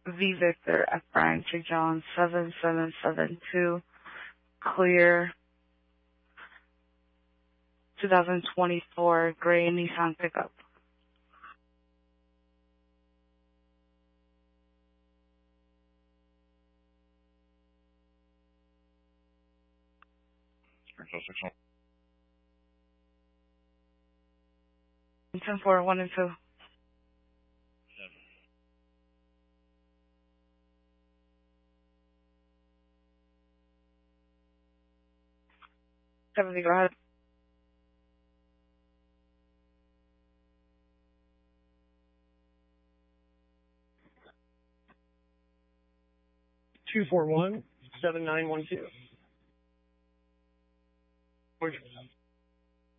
V Victor F Frank J John 7772 clear 2024 gray Nissan pickup. Springfield 10-4, 1 and 2. Seventy, go ahead. Two 4-1-7-9-1-2.